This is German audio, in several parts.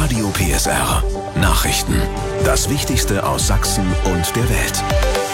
Radio PSR. Nachrichten. Das Wichtigste aus Sachsen und der Welt.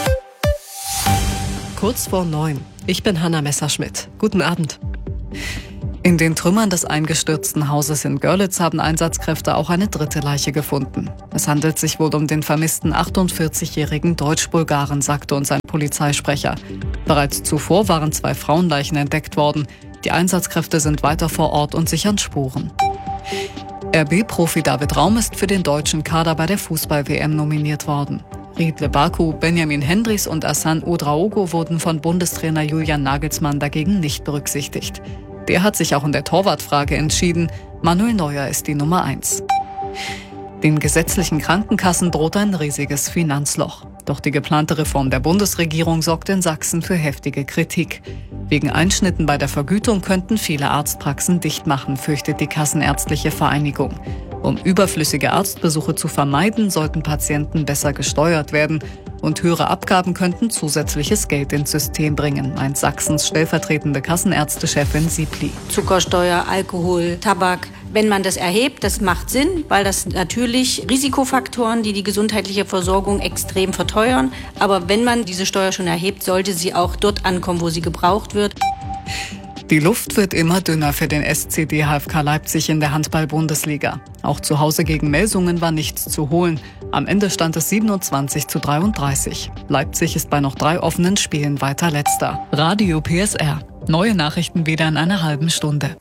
Kurz vor 9. Ich bin Hanna Messerschmidt. Guten Abend. In den Trümmern des eingestürzten Hauses in Görlitz haben Einsatzkräfte auch eine dritte Leiche gefunden. Es handelt sich wohl um den vermissten 48-jährigen Deutsch-Bulgaren, sagte uns ein Polizeisprecher. Bereits zuvor waren 2 Frauenleichen entdeckt worden. Die Einsatzkräfte sind weiter vor Ort und sichern Spuren. RB-Profi David Raum ist für den deutschen Kader bei der Fußball-WM nominiert worden. Riedle Baku, Benjamin Hendricks und Hassan Ouedraogo wurden von Bundestrainer Julian Nagelsmann dagegen nicht berücksichtigt. Der hat sich auch in der Torwartfrage entschieden. Manuel Neuer ist die Nummer 1. Den gesetzlichen Krankenkassen droht ein riesiges Finanzloch. Doch die geplante Reform der Bundesregierung sorgt in Sachsen für heftige Kritik. Wegen Einschnitten bei der Vergütung könnten viele Arztpraxen dicht machen, fürchtet die Kassenärztliche Vereinigung. Um überflüssige Arztbesuche zu vermeiden, sollten Patienten besser gesteuert werden. Und höhere Abgaben könnten zusätzliches Geld ins System bringen, meint Sachsens stellvertretende Kassenärztechefin Siebli. Zuckersteuer, Alkohol, Tabak. Wenn man das erhebt, das macht Sinn, weil das natürlich Risikofaktoren, die gesundheitliche Versorgung extrem verteuern. Aber wenn man diese Steuer schon erhebt, sollte sie auch dort ankommen, wo sie gebraucht wird. Die Luft wird immer dünner für den SCD HFK Leipzig in der Handball-Bundesliga. Auch zu Hause gegen Melsungen war nichts zu holen. Am Ende stand es 27:33. Leipzig ist bei noch 3 offenen Spielen weiter Letzter. Radio PSR. Neue Nachrichten wieder in einer halben Stunde.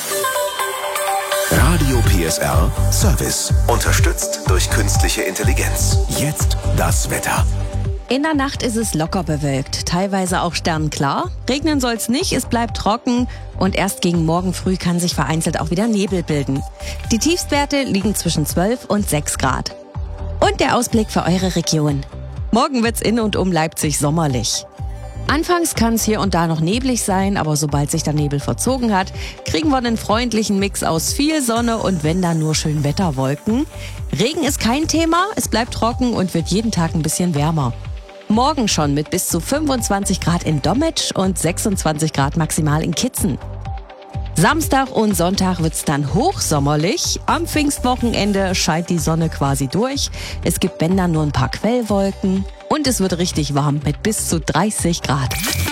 Radio PSR Service. Unterstützt durch künstliche Intelligenz. Jetzt das Wetter. In der Nacht ist es locker bewölkt, teilweise auch sternklar. Regnen soll es nicht, es bleibt trocken und erst gegen morgen früh kann sich vereinzelt auch wieder Nebel bilden. Die Tiefstwerte liegen zwischen 12 und 6 Grad. Und der Ausblick für eure Region. Morgen wird's in und um Leipzig sommerlich. Anfangs kann es hier und da noch neblig sein, aber sobald sich der Nebel verzogen hat, kriegen wir einen freundlichen Mix aus viel Sonne und wenn dann nur schön Wetterwolken. Regen ist kein Thema, es bleibt trocken und wird jeden Tag ein bisschen wärmer. Morgen schon mit bis zu 25 Grad in Dommitsch und 26 Grad maximal in Kitzen. Samstag und Sonntag wird's dann hochsommerlich. Am Pfingstwochenende scheint die Sonne quasi durch. Es gibt wenn dann nur ein paar Quellwolken. Und es wird richtig warm mit bis zu 30 Grad.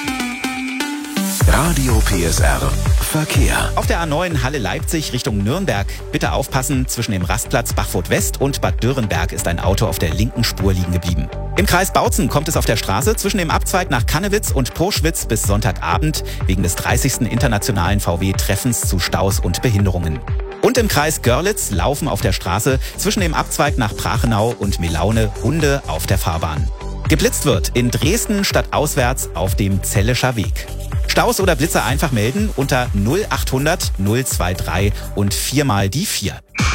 Radio PSR Verkehr. Auf der A9 Halle-Leipzig Richtung Nürnberg. Bitte aufpassen, zwischen dem Rastplatz Bachfurt West und Bad Dürrenberg ist ein Auto auf der linken Spur liegen geblieben. Im Kreis Bautzen kommt es auf der Straße zwischen dem Abzweig nach Cannewitz und Purschwitz bis Sonntagabend wegen des 30. internationalen VW-Treffens zu Staus und Behinderungen. Und im Kreis Görlitz laufen auf der Straße zwischen dem Abzweig nach Prachenau und Melaune Hunde auf der Fahrbahn. Geblitzt wird in Dresden stadtauswärts auf dem Zellischer Weg. Staus oder Blitzer einfach melden unter 0800 023 und 4 mal die 4.